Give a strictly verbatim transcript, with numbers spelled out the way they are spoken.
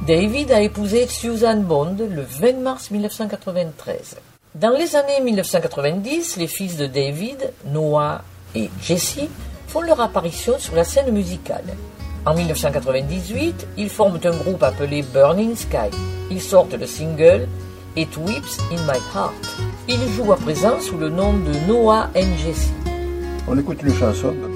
David a épousé Susan Bond le vingt mars mille neuf cent quatre-vingt-treize. Dans les années mille neuf cent quatre-vingt-dix, les fils de David, Noah et Jesse, font leur apparition sur la scène musicale. En mille neuf cent quatre-vingt-dix-huit, ils forment un groupe appelé Burning Sky. Ils sortent le single It Weeps in My Heart. Ils jouent à présent sous le nom de Noah and Jesse. On écoute une chanson.